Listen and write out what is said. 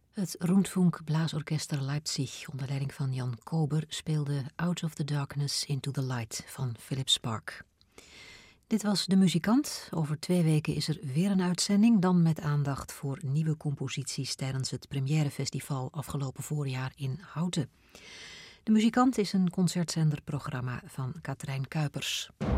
Het Rundfunk Blaasorchester Leipzig onder leiding van Jan Kober speelde Out of the Darkness into the Light van Philip Spark. Dit was De Muzikant. Over 2 weken is er weer een uitzending, dan met aandacht voor nieuwe composities tijdens het Premièrefestival afgelopen voorjaar in Houten. De Muzikant is een concertzenderprogramma van Katrijn Kuipers.